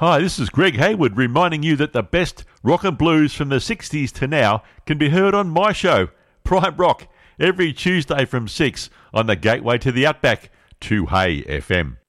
Hi, this is Greg Hayward reminding you that the best rock and blues from the 60s to now can be heard on my show, Prime Rock, every Tuesday from 6 on the gateway to the Outback, 2Hey FM.